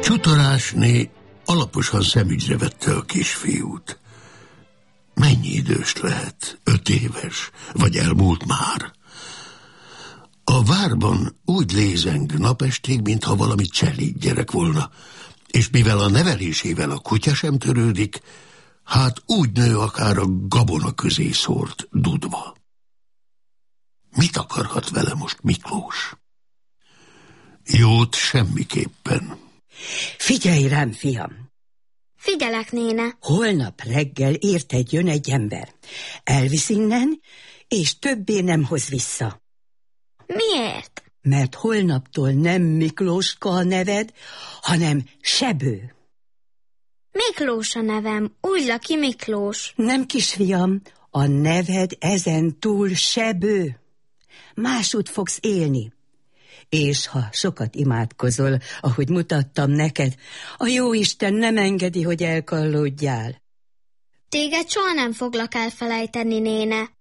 Csutorásné alaposan szemügyre vette a kisfiút. Mennyi idős lehet? 5 éves? Vagy elmúlt már? A várban úgy lézeng napestig, mintha valami cseléd gyerek volna, és mivel a nevelésével a kutya sem törődik, hát úgy nő akár a gabona közé szórt dudva. Mit akarhat vele most Miklós? Jót semmiképpen. Figyelj rám, fiam! Figyelek, néne. Holnap reggel érted jön egy ember. Elvisz innen, és többé nem hoz vissza. Miért? Mert holnaptól nem Miklóska a neved, hanem Sebő. Miklós a nevem, úgy laki Miklós. Nem, kisfiam, a neved ezen túl Sebő. Másút fogsz élni. És ha sokat imádkozol, ahogy mutattam neked, a jóisten nem engedi, hogy elkallódjál. Téged soha nem foglak elfelejteni, néne.